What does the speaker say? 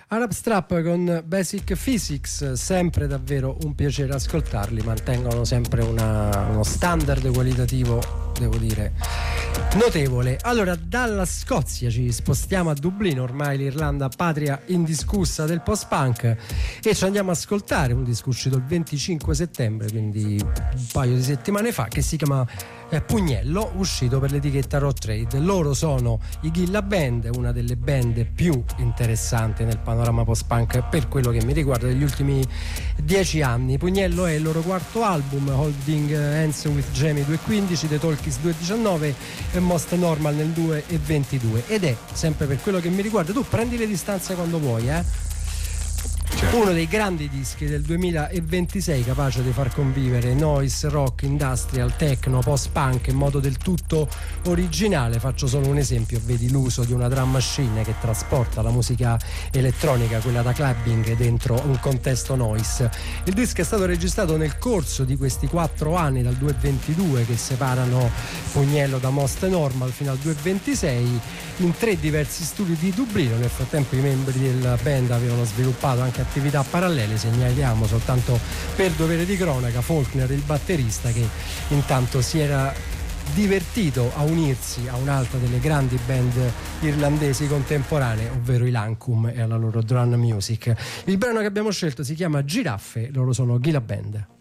Arab Strap con Basic Physics, sempre davvero un piacere ascoltarli, mantengono sempre uno standard qualitativo, devo dire, notevole. Allora, dalla Scozia ci spostiamo a Dublino, ormai l'Irlanda patria indiscussa del post-punk, e ci andiamo a ascoltare un disco uscito il 25 settembre, quindi un paio di settimane fa, che si chiama Pugnello, uscito per l'etichetta Raw Trade. Loro sono i Gilla Band, una delle band più interessanti nel panorama post-punk per quello che mi riguarda degli ultimi 10 anni. Pugnello è il loro quarto album, Holding Hands with Jamie 2.15, The Talkies 2.19 e Most Normal nel 2.22, ed è, sempre per quello che mi riguarda, tu prendi le distanze quando vuoi, certo, uno dei grandi dischi del 2026, capace di far convivere noise, rock, industrial, techno, post-punk in modo del tutto originale. Faccio solo un esempio: vedi l'uso di una drum machine che trasporta la musica elettronica, quella da clubbing, dentro un contesto noise. Il disco è stato registrato nel corso di questi 4 anni, dal 2022 che separano Pugnello da Most Normal fino al 2026, in 3 diversi studi di Dublino. Nel frattempo i membri della band avevano sviluppato anche attività parallele. Segnaliamo soltanto, per dovere di cronaca, Faulkner, il batterista, che intanto si era divertito a unirsi a un'altra delle grandi band irlandesi contemporanee, ovvero i Lancum, e alla loro drum music. Il brano che abbiamo scelto si chiama Giraffe, loro sono Gilla Band.